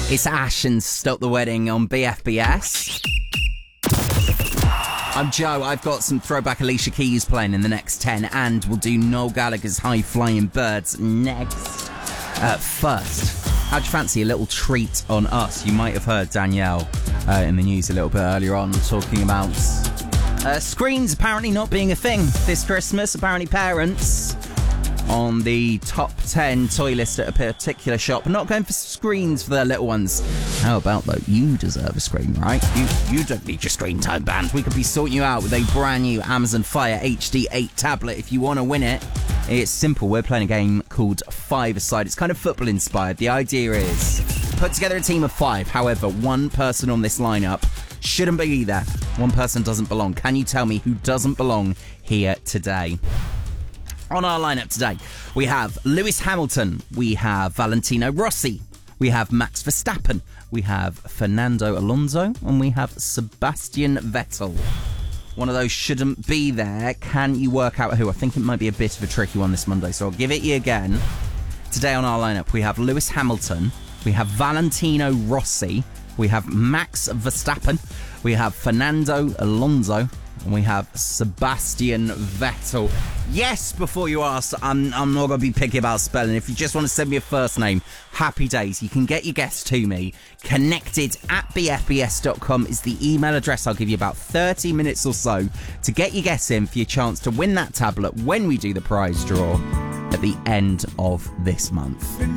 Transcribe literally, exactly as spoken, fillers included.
It's Ash and Stop the Wedding on B F B S. I'm Joe. I've got some throwback Alicia Keys playing in the next ten, and we'll do Noel Gallagher's High Flying Birds next. Uh, first, how'd you fancy a little treat on us? You might have heard Danielle uh, in the news a little bit earlier on talking about uh, screens apparently not being a thing this Christmas. Apparently parents on the top ten toy list at a particular shop are not going for screens for their little ones. How about though? You deserve a screen, right? You you don't need your screen time banned. We could be sorting you out with a brand new Amazon Fire H D eight tablet if you want to win it. It's simple. We're playing a game called Five-A-Side. It's kind of football inspired. The idea is put together a team of five. However, one person on this lineup shouldn't be there. One person doesn't belong. Can you tell me who doesn't belong here today? On our lineup today, we have Lewis Hamilton, we have Valentino Rossi, we have Max Verstappen, we have Fernando Alonso, and we have Sebastian Vettel. One of those shouldn't be there. Can you work out who? I think it might be a bit of a tricky one this Monday, so I'll give it you again. Today on our lineup, we have Lewis Hamilton, we have Valentino Rossi, we have Max Verstappen, we have Fernando Alonso, and we have Sebastian Vettel. Yes, before you ask, I'm, I'm not going to be picky about spelling. If you just want to send me a first name, happy days. You can get your guess to me. Connected at b f b s dot com is the email address. I'll give you about thirty minutes or so to get your guess in for your chance to win that tablet when we do the prize draw at the end of this month.